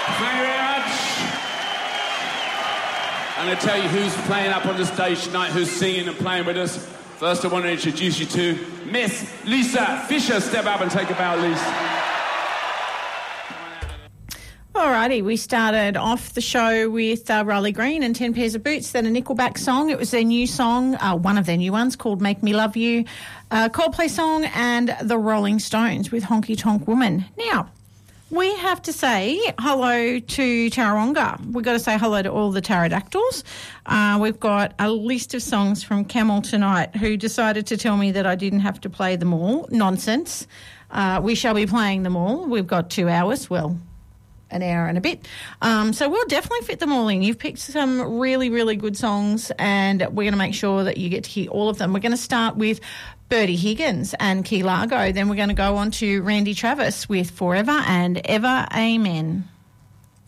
Thank you very much. I'm going to tell you who's playing up on the stage tonight, who's singing and playing with us. First, I want to introduce you to Miss Lisa Fisher. Step up and take a bow, Lisa. Alrighty, we started off the show with Riley Green and 10 Pairs of Boots, then a Nickelback song. It was their new song, one of their new ones, called Make Me Love You, Coldplay song, and the Rolling Stones with Honky Tonk Woman. Now, we have to say hello to Tarawonga. We've got to say hello to all the pterodactyls. We've got a list of songs from Camel tonight, who decided to tell me that I didn't have to play them all. Nonsense. We shall be playing them all. We've got 2 hours, well, an hour and a bit. So we'll definitely fit them all in. You've picked some really, really good songs, and we're going to make sure that you get to hear all of them. We're going to start with Bertie Higgins and Key Largo. Then we're going to go on to Randy Travis with Forever and Ever Amen.